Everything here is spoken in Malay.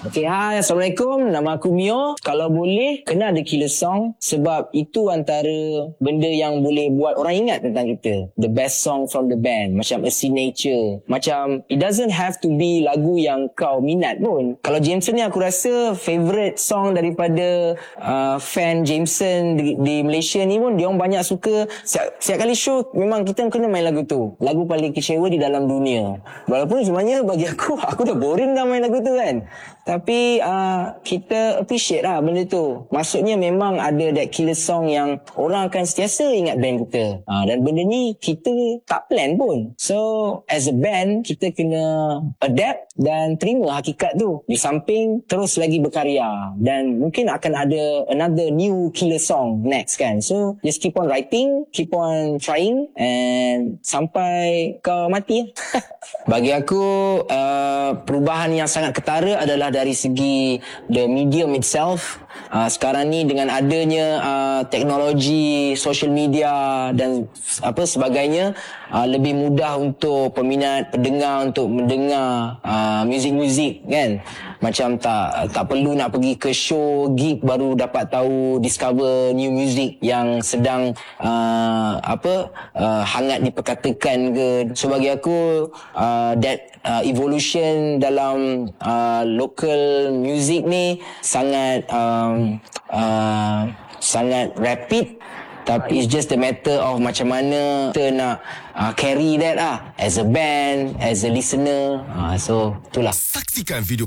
Okay, hai, Assalamualaikum. Nama aku Mio. Kalau boleh, kena ada killer song sebab itu antara benda yang boleh buat orang ingat tentang kita. The best song from the band. Macam A Signature. Macam, it doesn't have to be lagu yang kau minat pun. Kalau Jameson ni aku rasa favourite song daripada fan Jameson di Malaysia ni pun, dia orang banyak suka. Setiap kali show, memang kita kena main lagu tu. Lagu paling kecewa di dalam dunia. Walaupun sebenarnya bagi aku dah boring dah main lagu tu kan. Tapi kita appreciate lah benda tu. Maksudnya memang ada that killer song yang orang akan sentiasa ingat band kita. Dan benda ni kita tak plan pun. So as a band, kita kena adapt dan terima hakikat tu. Di samping terus lagi berkarya. Dan mungkin akan ada another new killer song next kan. So just keep on writing, keep on trying, and sampai kau mati. Bagi aku perubahan yang sangat ketara adalah dari segi the medium itself. Sekarang ni dengan adanya teknologi social media dan apa sebagainya, lebih mudah untuk peminat pendengar untuk mendengar muzik-muzik kan. Macam tak perlu nak pergi ke show gig baru dapat tahu, discover new music yang sedang hangat diperkatakan ke. So bagi aku that evolution dalam local music ni sangat sangat rapid. Tapi it's just a matter of macam mana kita nak carry that as a band, as a listener. So itulah. Saksikan video